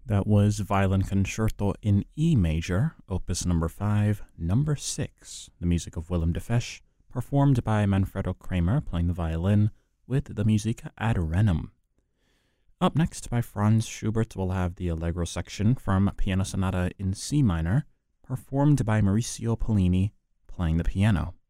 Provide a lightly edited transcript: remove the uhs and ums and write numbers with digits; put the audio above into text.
That was Violin Concerto in E major, opus number 5, number 6, the music of Willem de Fesch, performed by Manfredo Kramer playing the violin with the Musica ad Renem. Up next by Franz Schubert, we'll have the Allegro section from Piano Sonata in C minor, performed by Maurizio Pollini playing the piano.